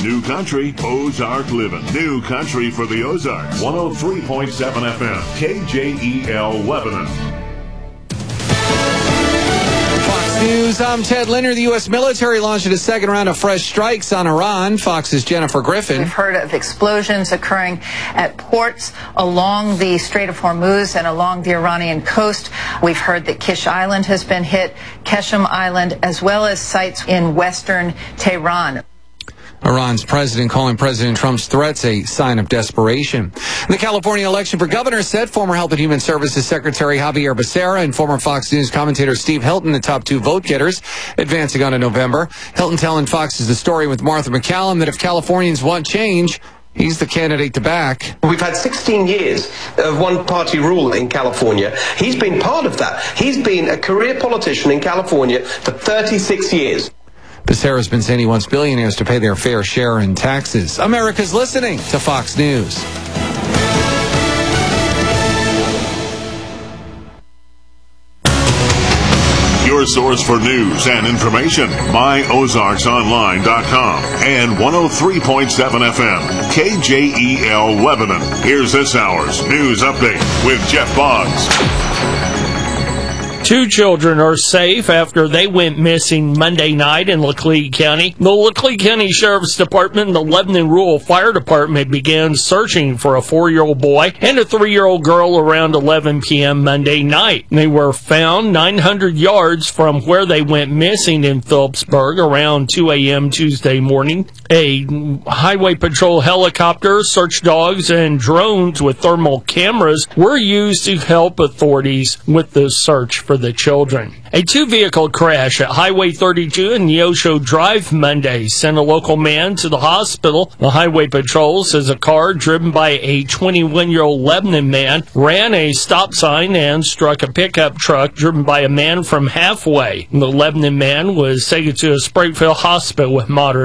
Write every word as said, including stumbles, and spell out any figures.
New Country, Ozark Living. New Country for the Ozarks. one oh three point seven F M, K J E L Lebanon. Fox News, I'm Ted Leonard. The U S military launched a second round of fresh strikes on Iran. Fox's Jennifer Griffin. We've heard of explosions occurring at ports along the Strait of Hormuz and along the Iranian coast. We've heard that Kish Island has been hit, Keshem Island, as well as sites in western Tehran. Iran's president calling President Trump's threats a sign of desperation. The California election for governor set, former Health and Human Services Secretary Javier Becerra and former Fox News commentator Steve Hilton, the top two vote getters, advancing on in November. Hilton telling Fox's The Story with Martha McCallum that if Californians want change, he's the candidate to back. We've had sixteen years of one-party rule in California. He's been part of that. He's been a career politician in California for thirty-six years. Becerra's been saying he wants billionaires to pay their fair share in taxes. America's listening to Fox News. Your source for news and information, my ozarks online dot com and one oh three point seven F M, K J E L Lebanon. Here's this hour's news update with Jeff Boggs. Two children are safe after they went missing Monday night in Laclede County. The Laclede County Sheriff's Department and the Lebanon Rural Fire Department began searching for a four-year-old boy and a three-year-old girl around eleven p.m. Monday night. They were found nine hundred yards from where they went missing in Phillipsburg around two a.m. Tuesday morning. A highway patrol helicopter, search dogs, and drones with thermal cameras were used to help authorities with the search for the children. A two-vehicle crash at Highway thirty-two and Neosho Drive Monday sent a local man to the hospital. The highway patrol says a car driven by a twenty-one-year-old Lebanon man ran a stop sign and struck a pickup truck driven by a man from Halfway. The Lebanon man was taken to a Springfield hospital with moderate